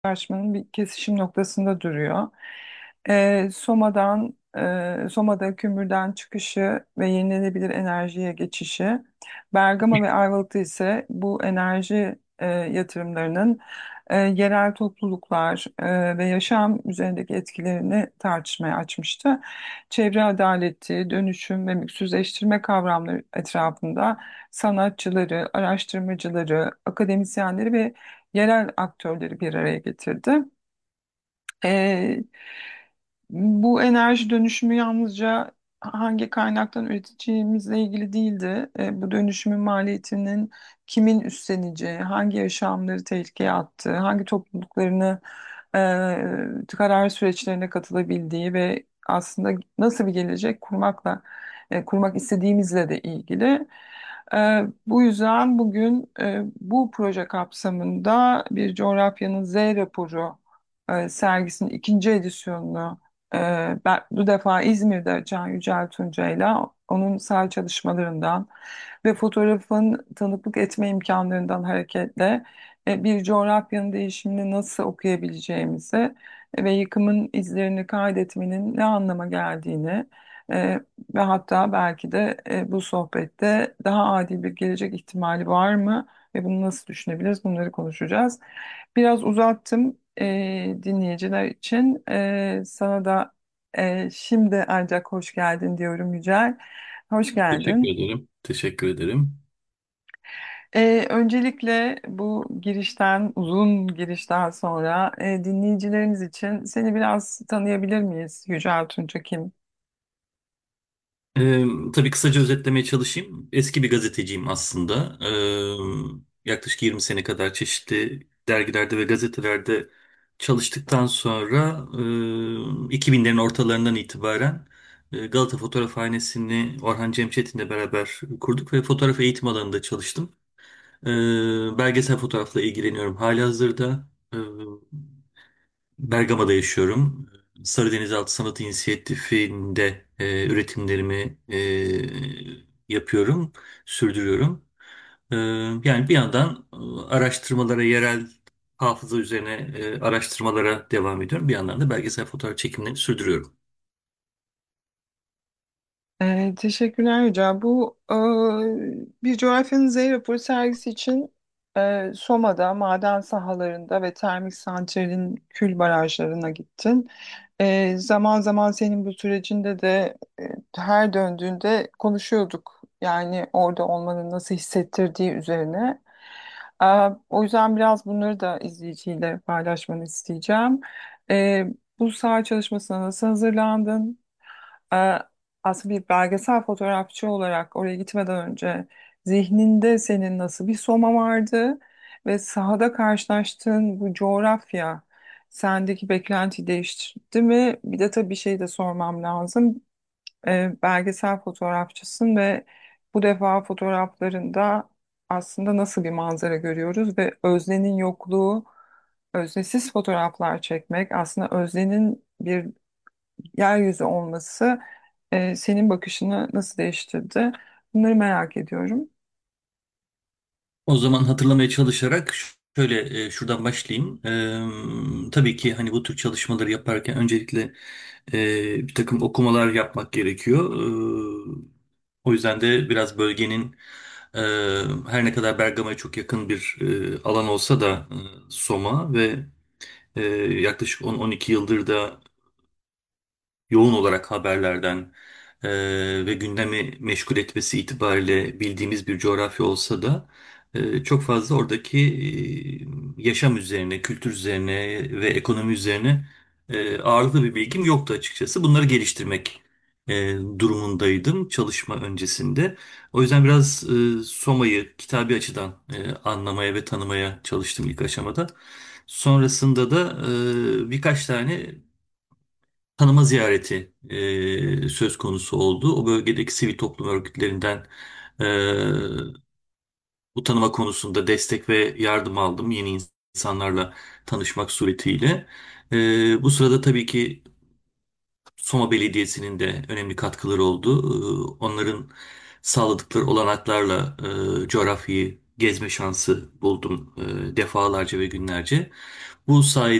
tartışmanın bir kesişim noktasında duruyor. Soma'da kömürden çıkışı ve yenilenebilir enerjiye geçişi, Bergama ve Ayvalık'ta ise bu enerji yatırımlarının yerel topluluklar ve yaşam üzerindeki etkilerini tartışmaya açmıştı. Çevre adaleti, dönüşüm ve mülksüzleştirme kavramları etrafında sanatçıları, araştırmacıları, akademisyenleri ve yerel aktörleri bir araya getirdi. Ee, Bu enerji dönüşümü yalnızca hangi kaynaktan üreteceğimizle ilgili değildi. Bu dönüşümün maliyetinin kimin üstleneceği, hangi yaşamları tehlikeye attığı, hangi topluluklarını karar süreçlerine katılabildiği ve aslında nasıl bir gelecek kurmak istediğimizle de ilgili. Bu yüzden bugün bu proje kapsamında bir coğrafyanın Z raporu sergisinin ikinci edisyonunu bu defa İzmir'de Can Yücel Tuncay'la onun sahil çalışmalarından ve fotoğrafın tanıklık etme imkanlarından hareketle bir coğrafyanın değişimini nasıl okuyabileceğimizi ve yıkımın izlerini kaydetmenin ne anlama geldiğini e, ve hatta belki de bu sohbette daha adil bir gelecek ihtimali var mı ve bunu nasıl düşünebiliriz, bunları konuşacağız. Biraz uzattım dinleyiciler için. Sana da şimdi ancak hoş geldin diyorum Yücel. Hoş Teşekkür geldin. ederim. Teşekkür ederim. Öncelikle bu uzun girişten sonra dinleyicilerimiz için seni biraz tanıyabilir miyiz? Yücel Tunça kim? Tabii kısaca özetlemeye çalışayım. Eski bir gazeteciyim aslında. Yaklaşık 20 sene kadar çeşitli dergilerde ve gazetelerde çalıştıktan sonra 2000'lerin ortalarından itibaren Galata Fotoğrafhanesi'ni Orhan Cemşetin'le beraber kurduk ve fotoğraf eğitim alanında çalıştım. Belgesel fotoğrafla ilgileniyorum halihazırda. Bergama'da yaşıyorum. Sarı Denizaltı Sanat İnisiyatifi'nde üretimlerimi yapıyorum, sürdürüyorum. Yani bir yandan araştırmalara, yerel hafıza üzerine araştırmalara devam ediyorum. Bir yandan da belgesel fotoğraf çekimlerini sürdürüyorum. Teşekkürler Yücel. Bu bir coğrafyanın Z raporu sergisi için Soma'da, maden sahalarında ve termik santralin kül barajlarına gittin. Zaman zaman senin bu sürecinde de her döndüğünde konuşuyorduk. Yani orada olmanın nasıl hissettirdiği üzerine. O yüzden biraz bunları da izleyiciyle paylaşmanı isteyeceğim. Ee, Bu saha çalışmasına nasıl hazırlandın? Ee, Aslında bir belgesel fotoğrafçı olarak oraya gitmeden önce zihninde senin nasıl bir soma vardı ve sahada karşılaştığın bu coğrafya sendeki beklentiyi değiştirdi mi? Bir de tabii bir şey de sormam lazım. Belgesel fotoğrafçısın ve bu defa fotoğraflarında aslında nasıl bir manzara görüyoruz ve öznenin yokluğu, öznesiz fotoğraflar çekmek, aslında öznenin bir yeryüzü olması senin bakışını nasıl değiştirdi? Bunları merak ediyorum. O zaman hatırlamaya çalışarak şöyle şuradan başlayayım. Tabii ki hani bu tür çalışmaları yaparken öncelikle bir takım okumalar yapmak gerekiyor. O yüzden de biraz bölgenin e, her ne kadar Bergama'ya çok yakın bir alan olsa da Soma ve yaklaşık 10-12 yıldır da yoğun olarak haberlerden ve gündemi meşgul etmesi itibariyle bildiğimiz bir coğrafya olsa da çok fazla oradaki yaşam üzerine, kültür üzerine ve ekonomi üzerine ağırlıklı bir bilgim yoktu açıkçası. Bunları geliştirmek durumundaydım çalışma öncesinde. O yüzden biraz Soma'yı kitabi açıdan anlamaya ve tanımaya çalıştım ilk aşamada. Sonrasında da birkaç tane tanıma ziyareti söz konusu oldu. O bölgedeki sivil toplum örgütlerinden e, bu tanıma konusunda destek ve yardım aldım yeni insanlarla tanışmak suretiyle. Bu sırada tabii ki Soma Belediyesi'nin de önemli katkıları oldu. Onların sağladıkları olanaklarla coğrafyayı gezme şansı buldum defalarca ve günlerce. Bu sayede